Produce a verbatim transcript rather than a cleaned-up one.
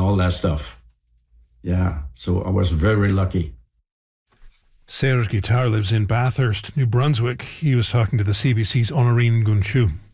all that stuff. Yeah, so I was very lucky. Serge Guitare lives in Bathurst, New Brunswick. He was talking to the C B C's Honorine Gunchu.